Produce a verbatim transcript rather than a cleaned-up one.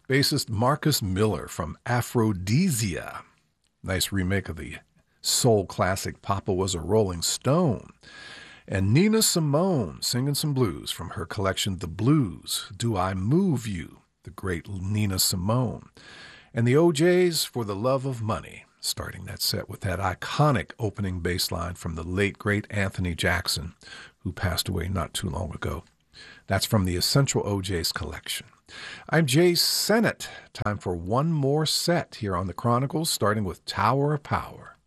Bassist Marcus Miller from Aphrodisia. Nice remake of the soul classic Papa Was a Rolling Stone. And Nina Simone singing some blues from her collection The Blues, Do I Move You, the great Nina Simone. And the O Js For the Love of Money, starting that set with that iconic opening bass line from the late, great Anthony Jackson, who passed away not too long ago. That's from the Essential O Js collection. I'm Jay Sennett. Time for one more set here on the Chronicles, starting with Tower of Power.